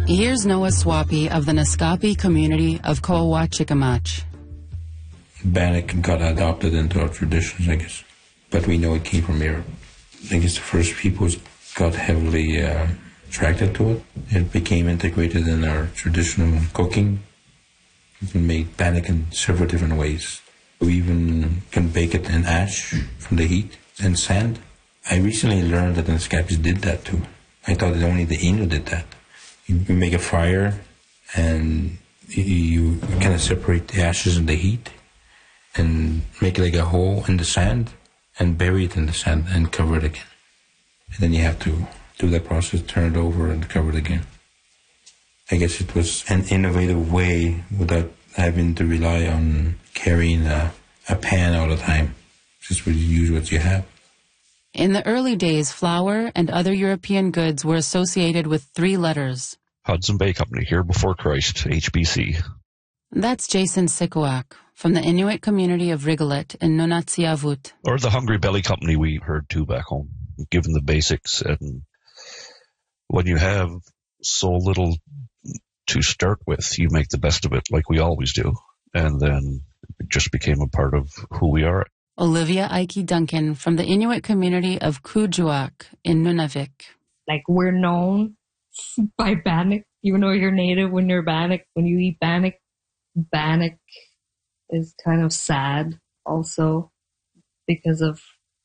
Here's Noah Swapi of the Naskapi community of Coahuachicamach. Bannock got adopted into our traditions, I guess. But we know it came from Europe. I guess the first peoples got heavily attracted to it. It became integrated in our traditional cooking. You can make bannock in several different ways. We even can bake it in ash from the heat and sand. I recently learned that the Naskapis did that too. I thought that only the Innu did that. You make a fire and you kind of separate the ashes and the heat and make like a hole in the sand and bury it in the sand and cover it again. And then you have to do that process, turn it over and cover it again. I guess it was an innovative way without having to rely on carrying a pan all the time. Just use what you have. In the early days, flour and other European goods were associated with 3 letters. Hudson Bay Company, here before Christ, HBC. That's Jason Sikuak from the Inuit community of Rigolet in Nunatsiavut. Or the Hungry Belly Company we heard too back home, given the basics. And when you have so little to start with, you make the best of it like we always do. And then it just became a part of who we are. Olivia Ike Duncan from the Inuit community of Kuujjuaq in Nunavik. Like, we're known by bannock. Even though you're native, when you're bannock, when you eat bannock, bannock is kind of sad also because of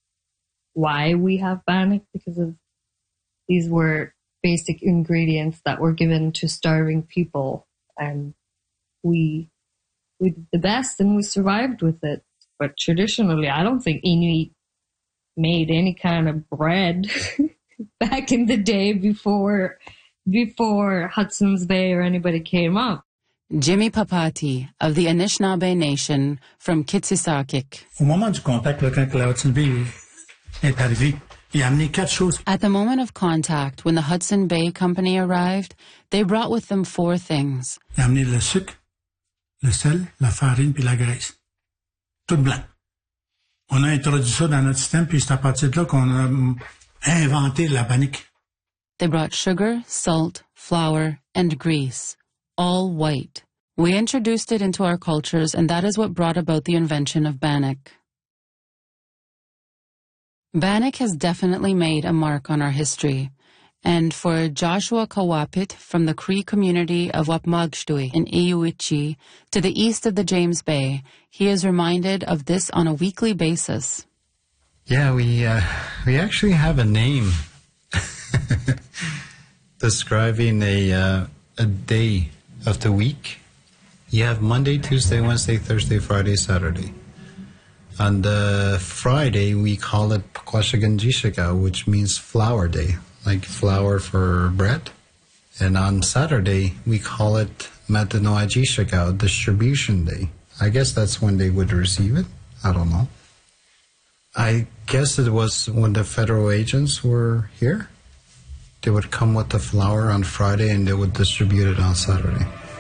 why we have bannock, because of these were basic ingredients that were given to starving people, and we did the best and we survived with it. But traditionally, I don't think Inuit made any kind of bread back in the day before Hudson's Bay or anybody came up. Jimmy Papati of the Anishinaabe Nation from Kitsisakik. Au moment du contact, quand la Hudson Bay est arrivée, il a amené 4 choses. At the moment of contact, when the Hudson Bay Company arrived, they brought with them 4 things. Il a amené le sucre, le sel, la farine puis la graisse. Tout blanc. On a introduit ça dans notre système, puis c'est à partir de là qu'on a inventé la bannock. They brought sugar, salt, flour, and grease, all white. We introduced it into our cultures, and that is what brought about the invention of bannock. Bannock has definitely made a mark on our history. And for Joshua Kawapit from the Cree community of Wapmagshtui in Iuichi to the east of the James Bay, he is reminded of this on a weekly basis. Yeah, we actually have a name describing a day of the week. You have Monday, Tuesday, Wednesday, Thursday, Friday, Saturday. On the Friday, we call it Pakwashaganjishika, which means flour day, like flour for bread. And on Saturday, we call it Matanoajishika, distribution day. I guess that's when they would receive it. I don't know. I guess it was when the federal agents were here. They would come with the flour on Friday and they would distribute it on Saturday.